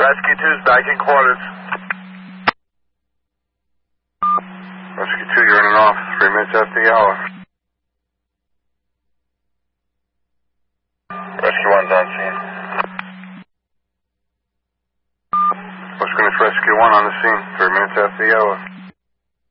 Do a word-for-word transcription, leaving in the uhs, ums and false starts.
Rescue two's back in quarters. Rescue two, you're in and off. Three minutes after the hour. Rescue one's on scene. What's going to Rescue one on the scene? Three minutes after the hour.